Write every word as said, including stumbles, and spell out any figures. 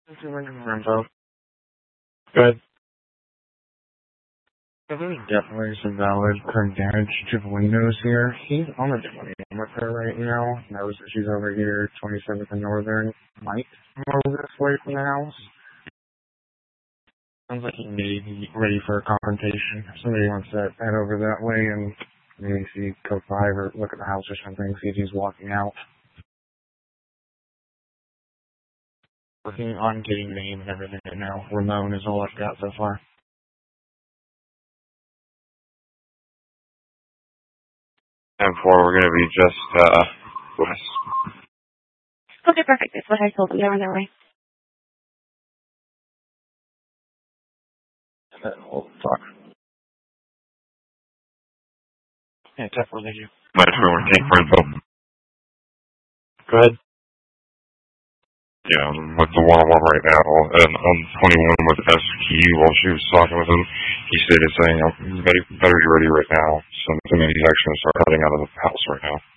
Info. Good. So there's definitely some valid current damage to Polinos here. He's on the twenty with her right now. Knows that she's over here, twenty-seventh and Northern. Might move this way from the house. Sounds like he may be ready for a confrontation. If somebody wants to head over that way and maybe see code five or look at the house or something, see if he's walking out. Working on getting name and everything right now. Ramon is all I've got so far. And four, we're going to be just, uh, west. Okay, perfect. That's what I told them. They were on their way. And then we'll talk. Yeah, Tech, where did you? Might as well take for info. Go ahead. Yeah, I'm with the one-on-one right now, and on twenty-one with S Q, while she was talking with him, he stated saying, you know, better, better be ready right now. So, I mean, he's actually going to start heading out of the house right now.